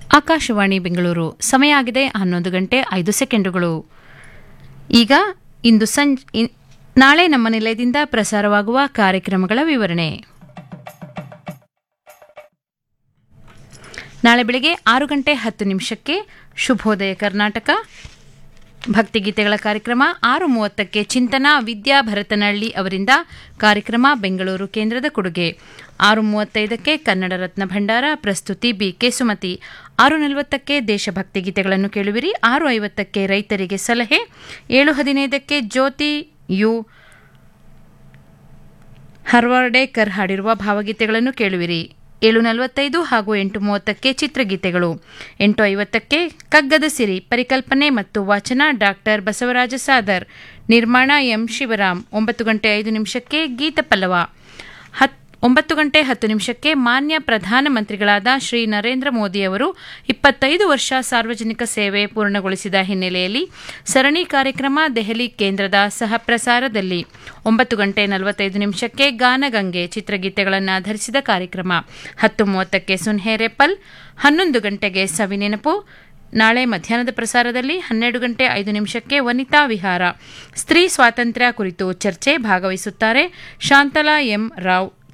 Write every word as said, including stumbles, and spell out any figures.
ಆಕಾಶವಾಣಿ ಬೆಂಗಳೂರು ಸಮಯ ಆಗಿದೆ ಹನ್ನೊಂದು ಗಂಟೆ ಐದು ಸೆಕೆಂಡುಗಳು. ಈಗ ಇಂದು ಸಂಜೆ ನಾಳೆ ನಮ್ಮ ನಿಲಯದಿಂದ ಪ್ರಸಾರವಾಗುವ ಕಾರ್ಯಕ್ರಮಗಳ ವಿವರಣೆ. ನಾಳೆ ಬೆಳಗ್ಗೆ ಆರು ಗಂಟೆ ಹತ್ತು ನಿಮಿಷಕ್ಕೆ ಶುಭೋದಯ ಕರ್ನಾಟಕ ಭಕ್ತಿಗೀತೆಗಳ ಕಾರ್ಯಕ್ರಮ. ಆರು ಮೂವತ್ತಕ್ಕೆ ಚಿಂತನ ವಿದ್ಯಾ ಭರತನಹಳ್ಳಿ ಅವರಿಂದ ಕಾರ್ಯಕ್ರಮ ಬೆಂಗಳೂರು ಕೇಂದ್ರದ ಕೊಡುಗೆ. ಆರು ಮೂವತ್ತೈದಕ್ಕೆ ಕನ್ನಡ ರತ್ನ ಭಂಡಾರ ಪ್ರಸ್ತುತಿ ಬಿಕೆ ಸುಮತಿ. ಆರು ನಲವತ್ತಕ್ಕೆ ದೇಶಭಕ್ತಿ ಗೀತೆಗಳನ್ನು ಕೇಳುವಿರಿ. ಆರು ಐವತ್ತಕ್ಕೆ ರೈತರಿಗೆ ಸಲಹೆ. ಏಳು ಹದಿನೈದಕ್ಕೆ ಜ್ಯೋತಿ ಯು ಹರ್ವಾರ್ಡೇಕರ್ ಹಾಡಿರುವ ಭಾವಗೀತೆಗಳನ್ನು ಕೇಳುವಿರಿ. ಏಳು ನಲವತ್ತೈದು ಹಾಗೂ ಎಂಟು ಮೂವತ್ತಕ್ಕೆ ಚಿತ್ರಗೀತೆಗಳು. ಎಂಟು ಐವತ್ತಕ್ಕೆ ಕಗ್ಗದ ಸಿರಿ ಪರಿಕಲ್ಪನೆ ಮತ್ತು ವಾಚನ ಡಾಕ್ಟರ್ ಬಸವರಾಜ ಸಾದರ್. ನಿರ್ಮಾಣ ಎಂ ಶಿವರಾಮ್. ಒಂಬತ್ತು ಗಂಟೆ ಐದು ನಿಮಿಷಕ್ಕೆ ಗೀತ ಪಲ್ಲವ. ಹತ್ ಒಂಬತ್ತು ಗಂಟೆ ಹತ್ತು ನಿಮಿಷಕ್ಕೆ ಮಾನ್ಯ ಪ್ರಧಾನಮಂತ್ರಿಗಳಾದ ಶ್ರೀ ನರೇಂದ್ರ ಮೋದಿ ಅವರು ಇಪ್ಪತ್ತೈದು ವರ್ಷ ಸಾರ್ವಜನಿಕ ಸೇವೆ ಪೂರ್ಣಗೊಳಿಸಿದ ಹಿನ್ನೆಲೆಯಲ್ಲಿ ಸರಣಿ ಕಾರ್ಯಕ್ರಮ ದೆಹಲಿ ಕೇಂದ್ರದ ಸಹ ಪ್ರಸಾರದಲ್ಲಿ. ಒಂಬತ್ತು ಗಂಟೆ ನಲವತ್ತೈದು ನಿಮಿಷಕ್ಕೆ ಗಾನಗಂಗೆ ಚಿತ್ರಗೀತೆಗಳನ್ನು ಆಧರಿಸಿದ ಕಾರ್ಯಕ್ರಮ. ಹತ್ತು ಮೂವತ್ತಕ್ಕೆ ಸುನ್ಹೇರೆಪಲ್. ಹನ್ನೊಂದು ಗಂಟೆಗೆ ಸವಿನೆನಪು. ನಾಳೆ ಮಧ್ಯಾಹ್ನದ ಪ್ರಸಾರದಲ್ಲಿ ಹನ್ನೆರಡು ಗಂಟೆ ಐದು ನಿಮಿಷಕ್ಕೆ ವನಿತಾ ವಿಹಾರ ಸ್ತ್ರೀ ಸ್ವಾತಂತ್ರ್ಯ ಕುರಿತು ಚರ್ಚೆ. ಭಾಗವಹಿಸುತ್ತಾರೆ ಶಾಂತಲಾ ಎಂ ರಾವ್